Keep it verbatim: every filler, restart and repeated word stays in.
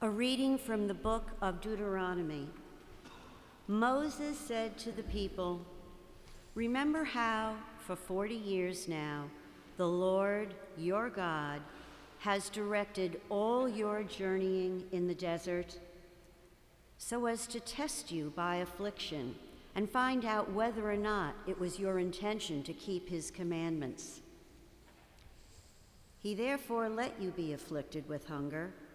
A reading from the book of Deuteronomy. Moses said to the people, "Remember how, for forty years now, the Lord, your God, has directed all your journeying in the desert, so as to test you by affliction and find out whether or not it was your intention to keep his commandments. He therefore let you be afflicted with hunger